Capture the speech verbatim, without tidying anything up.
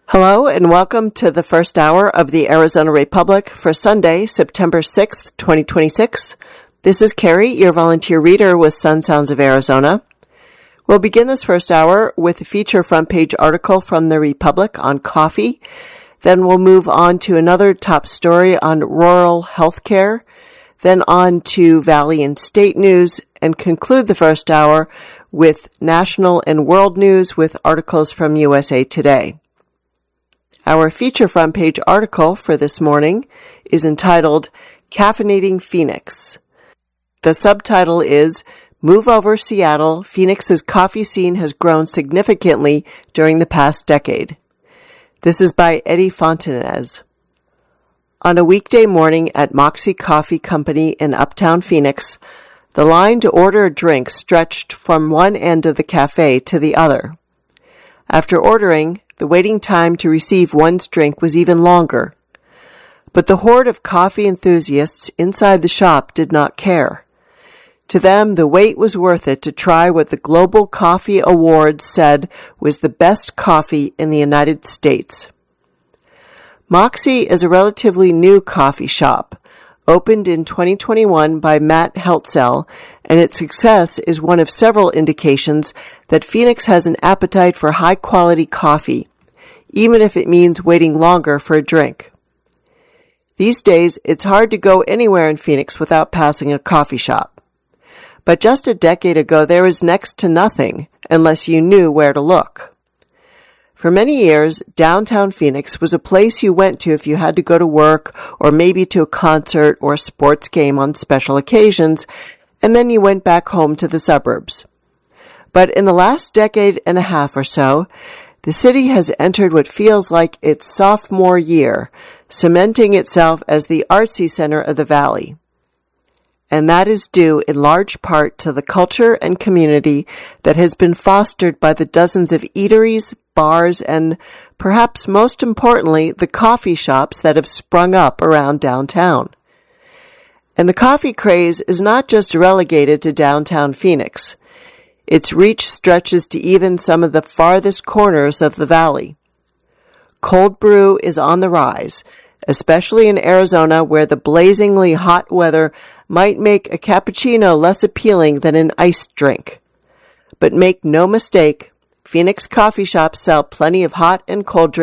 Hello and welcome to the first hour of the Arizona Republic for Sunday, September sixth, twenty twenty-six. This is Carrie, your volunteer reader with Sun Sounds of Arizona. We'll begin this first hour with a feature front page article from the Republic on coffee. Then we'll move on to another top story on rural healthcare, then on to Valley and State news, and conclude the first hour with national and world news with articles from U S A Today. Our feature front page article for this morning is entitled Caffeinating Phoenix. The subtitle is Move Over Seattle, Phoenix's coffee scene has grown significantly during the past decade. This is by Eddie Fontanez. On a weekday morning at Moxie Coffee Company in Uptown Phoenix, the line to order a drink stretched from one end of the cafe to the other. After ordering, the waiting time to receive one's drink was even longer. But the horde of coffee enthusiasts inside the shop did not care. To them, the wait was worth it to try what the Global Coffee Awards said was the best coffee in the United States. Moxie is a relatively new coffee shop, opened in twenty twenty-one by Matt Heltzel, and its success is one of several indications that Phoenix has an appetite for high-quality coffee, even if it means waiting longer for a drink. These days, it's hard to go anywhere in Phoenix without passing a coffee shop. But just a decade ago, there was next to nothing unless you knew where to look. For many years, downtown Phoenix was a place you went to if you had to go to work or maybe to a concert or a sports game on special occasions, and then you went back home to the suburbs. But in the last decade and a half or so, the city has entered what feels like its sophomore year, cementing itself as the artsy center of the valley. And that is due in large part to the culture and community that has been fostered by the dozens of eateries, bars, and, perhaps most importantly, the coffee shops that have sprung up around downtown. And the coffee craze is not just relegated to downtown Phoenix. Its reach stretches to even some of the farthest corners of the valley. Cold brew is on the rise, especially in Arizona, where the blazingly hot weather might make a cappuccino less appealing than an iced drink. But make no mistake, Phoenix coffee shops sell plenty of hot and cold drinks